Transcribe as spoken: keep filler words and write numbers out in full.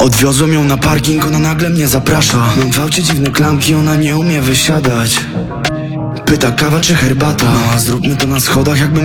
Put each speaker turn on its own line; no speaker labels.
Odwiozłem ją na parking, ona nagle mnie zaprasza. Mam w aucie dziwne klamki, ona nie umie wysiadać. Pyta kawa czy herbata, no, a zróbmy to na schodach, jakbym